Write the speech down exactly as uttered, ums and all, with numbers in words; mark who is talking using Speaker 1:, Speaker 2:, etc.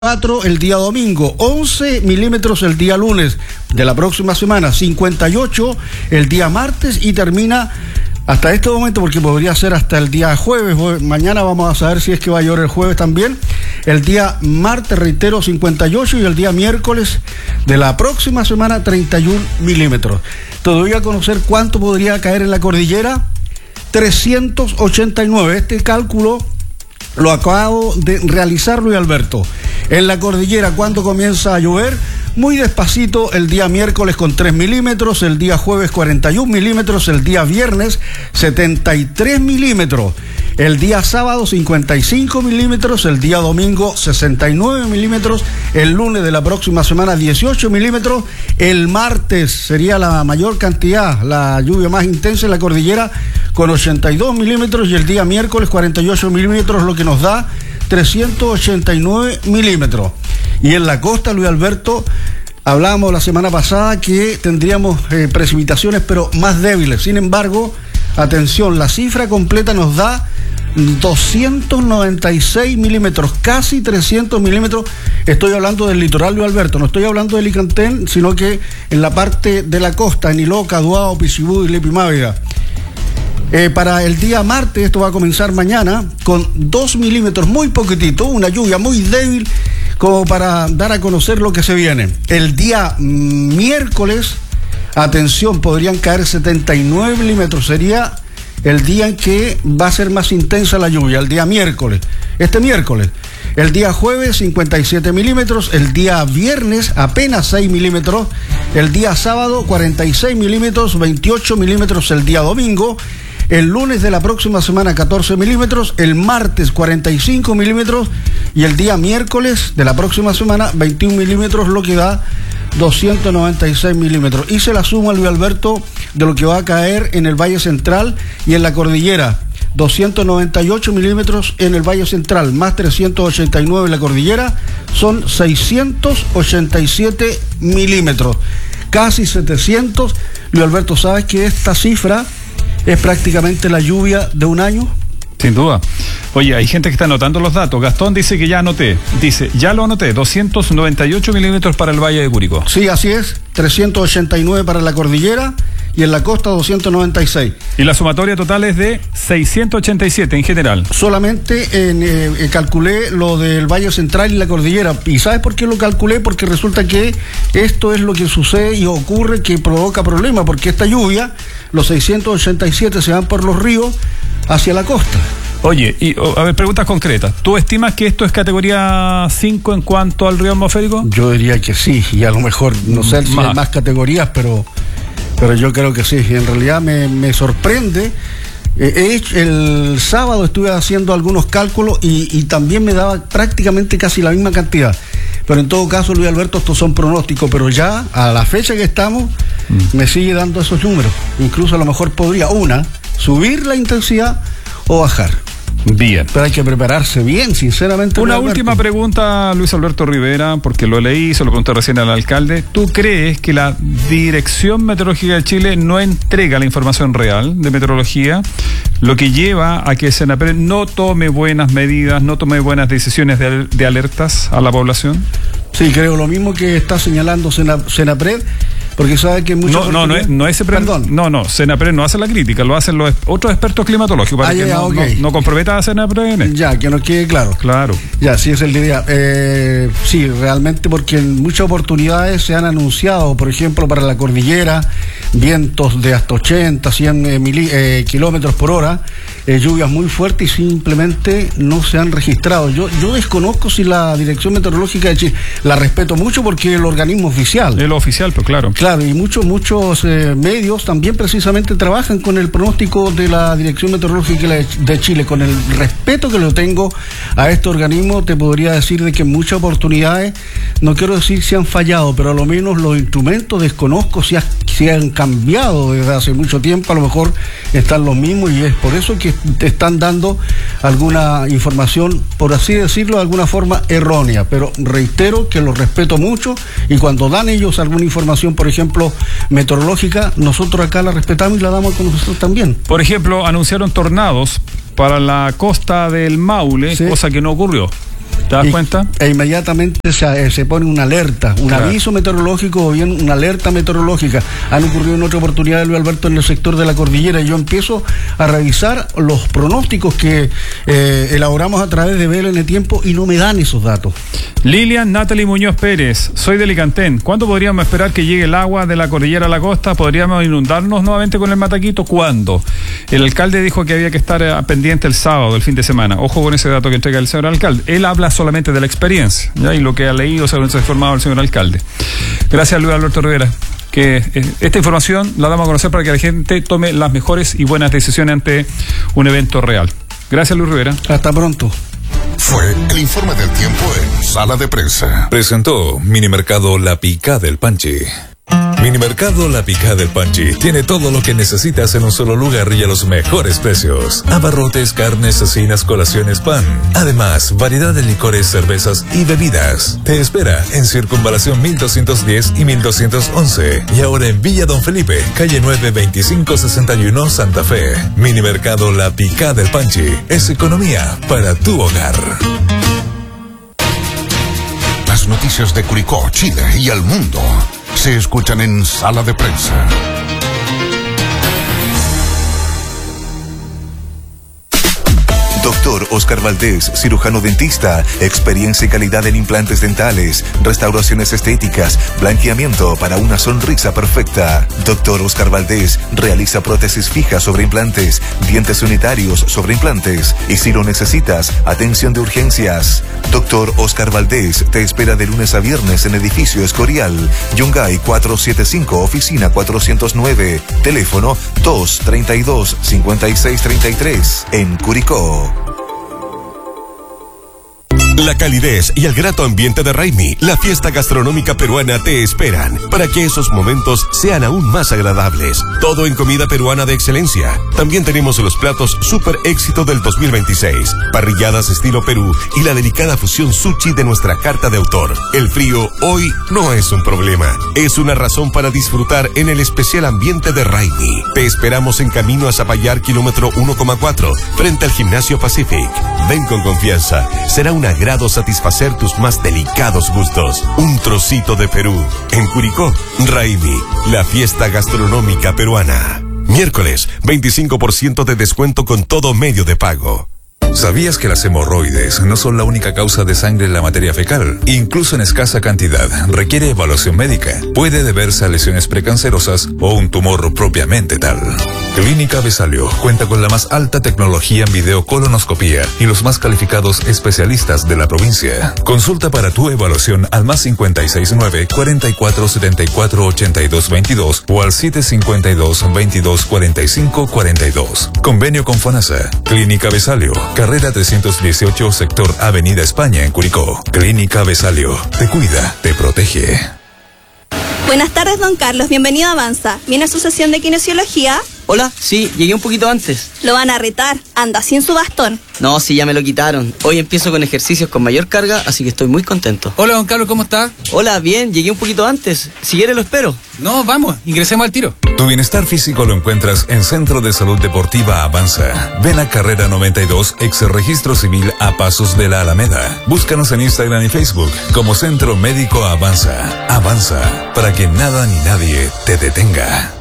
Speaker 1: cuatro el día domingo, once milímetros el día lunes de la próxima semana, cincuenta y ocho el día martes y termina hasta este momento, porque podría ser hasta el día jueves. Mañana vamos a saber si es que va a llover el jueves también. El día martes, reitero, cincuenta y ocho y el día miércoles de la próxima semana, treinta y un milímetros. Te doy a conocer cuánto podría caer en la cordillera, trescientos ochenta y nueve. Este cálculo lo acabo de realizar, Luis Alberto. En la cordillera, ¿cuándo comienza a llover? Muy despacito el día miércoles con tres milímetros, el día jueves cuarenta y un milímetros, el día viernes setenta y tres milímetros, el día sábado cincuenta y cinco milímetros, el día domingo sesenta y nueve milímetros, el lunes de la próxima semana dieciocho milímetros, el martes sería la mayor cantidad, la lluvia más intensa en la cordillera con ochenta y dos milímetros y el día miércoles cuarenta y ocho milímetros, lo que nos da trescientos ochenta y nueve milímetros. Y en la costa, Luis Alberto, hablábamos la semana pasada que tendríamos eh, precipitaciones pero más débiles. Sin embargo, atención, la cifra completa nos da doscientos noventa y seis milímetros, casi trescientos milímetros. Estoy hablando del litoral, Luis Alberto, no estoy hablando de Licantén, sino que en la parte de la costa, en Iloca, Duao, Pichibú y Lipimávida. Eh, para el día martes, esto va a comenzar mañana, con dos milímetros, muy poquitito, una lluvia muy débil, como para dar a conocer lo que se viene. El día miércoles, atención, podrían caer setenta y nueve milímetros, sería el día en que va a ser más intensa la lluvia, el día miércoles, este miércoles. El día jueves, cincuenta y siete milímetros, el día viernes, apenas seis milímetros, el día sábado, cuarenta y seis milímetros, veintiocho milímetros el día domingo, el lunes de la próxima semana, catorce milímetros, el martes, cuarenta y cinco milímetros, y el día miércoles de la próxima semana, veintiún milímetros, lo que da doscientos noventa y seis milímetros. Y se la suma, Luis Alberto, de lo que va a caer en el Valle Central y en la cordillera. doscientos noventa y ocho milímetros en el Valle Central, más trescientos ochenta y nueve en la cordillera, son seiscientos ochenta y siete milímetros, casi setecientos. Luis Alberto, ¿sabes que esta cifra es prácticamente la lluvia de un año?
Speaker 2: Sin duda. Oye, hay gente que está anotando los datos. Gastón dice que ya anoté. Dice, ya lo anoté, doscientos noventa y ocho milímetros para el Valle de Curicó.
Speaker 1: Sí, así es, trescientos ochenta y nueve para la cordillera y en la costa doscientos noventa y seis.
Speaker 2: Y la sumatoria total es de seiscientos ochenta y siete en general.
Speaker 1: Solamente en, eh, calculé lo del Valle Central y la cordillera. ¿Y sabes por qué lo calculé? Porque resulta que esto es lo que sucede y ocurre, que provoca problemas, porque esta lluvia, los seiscientos ochenta y siete se van por los ríos hacia la costa.
Speaker 2: Oye, y a ver, preguntas concretas. ¿Tú estimas que esto es categoría cinco en cuanto al río atmosférico?
Speaker 1: Yo diría que sí, y a lo mejor, no sé si hay más categorías, pero, pero yo creo que sí. Y en realidad me, me sorprende. Eh, el sábado estuve haciendo algunos cálculos y, y también me daba prácticamente casi la misma cantidad. Pero en todo caso, Luis Alberto, estos son pronósticos, pero ya a la fecha que estamos, mm. me sigue dando esos números. Incluso a lo mejor podría, una, subir la intensidad o bajar.
Speaker 2: Bien.
Speaker 1: Pero hay que prepararse bien, sinceramente.
Speaker 2: Una última pregunta, Luis Alberto Rivera, porque lo leí, se lo pregunté recién al alcalde. ¿Tú crees que la Dirección Meteorológica de Chile no entrega la información real de meteorología, lo que lleva a que Senapred no tome buenas medidas, no tome buenas decisiones de, de alertas a la población? Sí, creo lo mismo que está señalando Senapred. Porque sabe que muchos... No, no, no es, no es ese pre... Perdón. No, no, Senapred no hace la crítica, lo hacen los otros expertos climatológicos para ah, que ya, no, okay. no, no comprometa a Senapred. Ya, que nos quede claro. Claro. Ya, sí es el día. Eh, sí, realmente, porque en muchas oportunidades se han anunciado, por ejemplo, para la cordillera, vientos de hasta ochenta, cien eh, mili, eh, kilómetros por hora, eh, lluvias muy fuertes y simplemente no se han registrado. Yo, yo desconozco si la Dirección Meteorológica de Chile, la respeto mucho porque es el organismo oficial. El oficial, pero claro. Claro, y muchos, muchos eh, medios también precisamente trabajan con el pronóstico de la Dirección Meteorológica de Chile. Con el respeto que lo tengo a este organismo, te podría decir de que en muchas oportunidades, no quiero decir si han fallado, pero a lo menos los instrumentos desconozco si, ha, si han cambiado desde hace mucho tiempo, a lo mejor están los mismos y es por eso que te están dando alguna información, por así decirlo, de alguna forma errónea. Pero reitero que los respeto mucho y cuando dan ellos alguna información, por ejemplo, meteorológica, nosotros acá la respetamos y la damos con nosotros también. Por ejemplo, anunciaron tornados para la costa del Maule, sí, cosa que no ocurrió. ¿Te das
Speaker 1: y,
Speaker 2: cuenta?
Speaker 1: E inmediatamente se, se pone una alerta, un claro. aviso meteorológico o bien una alerta meteorológica. Han ocurrido en otra oportunidad, Luis Alberto, en el sector de la cordillera, y yo empiezo a revisar los pronósticos que eh, elaboramos a través de B L N Tiempo y no me dan esos datos.
Speaker 2: Lilian Natalie Muñoz Pérez, soy de Licantén. ¿Cuándo podríamos esperar que llegue el agua de la cordillera a la costa? ¿Podríamos inundarnos nuevamente con el Mataquito? ¿Cuándo? El alcalde dijo que había que estar eh, pendiente el sábado, el fin de semana. Ojo con ese dato que entrega el señor alcalde. Él habla solamente de la experiencia, ¿ya? Y lo que ha leído, según se ha informado el señor alcalde. Gracias, Luis Alberto Rivera. Que eh, esta información la damos a conocer para que la gente tome las mejores y buenas decisiones ante un evento real. Gracias, Luis Rivera.
Speaker 1: Hasta pronto.
Speaker 3: Fue el informe del tiempo en Sala de Prensa.
Speaker 4: Presentó Minimercado La Picá del Panchi. Minimercado La Picá del Panchi tiene todo lo que necesitas en un solo lugar y a los mejores precios. Abarrotes, carnes, cecinas, colaciones, pan. Además, variedad de licores, cervezas y bebidas. Te espera en Circunvalación mil doscientos diez y mil doscientos once. Y ahora en Villa Don Felipe, calle nueve, veinticinco sesenta y uno, Santa Fe. Minimercado La Picá del Panchi es economía para tu hogar.
Speaker 3: Las noticias de Curicó, Chile y el mundo se escuchan en Sala de Prensa.
Speaker 5: Doctor Oscar Valdés, cirujano dentista, experiencia y calidad en implantes dentales, restauraciones estéticas, blanqueamiento para una sonrisa perfecta. Doctor Oscar Valdés realiza prótesis fijas sobre implantes, dientes unitarios sobre implantes y si lo necesitas, atención de urgencias. Doctor Oscar Valdés te espera de lunes a viernes en edificio Escorial, Yungay cuatrocientos setenta y cinco, oficina cuatrocientos nueve, teléfono dos treinta y dos, cincuenta y seis treinta y tres, en Curicó.
Speaker 6: La calidez y el grato ambiente de Raimi, la fiesta gastronómica peruana, te esperan para que esos momentos sean aún más agradables. Todo en comida peruana de excelencia. También tenemos los platos super éxito del dos mil veintiséis, parrilladas estilo Perú y la delicada fusión sushi de nuestra carta de autor. El frío hoy no es un problema, es una razón para disfrutar en el especial ambiente de Raimi. Te esperamos en camino a Zapallar, kilómetro uno coma cuatro, frente al Gimnasio Pacific. Ven con confianza, será una grado satisfacer tus más delicados gustos. Un trocito de Perú. En Curicó, Raimi, la fiesta gastronómica peruana. Miércoles, veinticinco por ciento de descuento con todo medio de pago.
Speaker 4: ¿Sabías que las hemorroides no son la única causa de sangre en la materia fecal? Incluso en escasa cantidad, requiere evaluación médica. Puede deberse a lesiones precancerosas o un tumor propiamente tal. Clínica Besalio cuenta con la más alta tecnología en videocolonoscopía y los más calificados especialistas de la provincia. Consulta para tu evaluación al más cincuenta y seis nueve, cuarenta y cuatro setenta y cuatro ochenta y dos veintidós o al siete cincuenta y dos, veintidós cuarenta y cinco cuarenta y dos. Convenio con FONASA. Clínica Besalio, carrera trescientos dieciocho, sector Avenida España en Curicó. Clínica Besalio, te cuida, te protege.
Speaker 7: Buenas tardes, don Carlos, bienvenido a Avanza. ¿Viene a su sesión de kinesiología?
Speaker 8: Hola, sí, llegué un poquito antes.
Speaker 7: Lo van a retar, anda sin su bastón.
Speaker 8: No, sí, ya me lo quitaron. Hoy empiezo con ejercicios con mayor carga, así que estoy muy contento.
Speaker 9: Hola, don Carlos, ¿cómo está?
Speaker 8: Hola, bien, llegué un poquito antes. Si quiere lo espero.
Speaker 9: No, vamos, ingresemos al tiro.
Speaker 4: Tu bienestar físico lo encuentras en Centro de Salud Deportiva Avanza. Ven a Carrera noventa y dos, ex Registro Civil a pasos de la Alameda. Búscanos en Instagram y Facebook como Centro Médico Avanza. Avanza, para que nada ni nadie te detenga.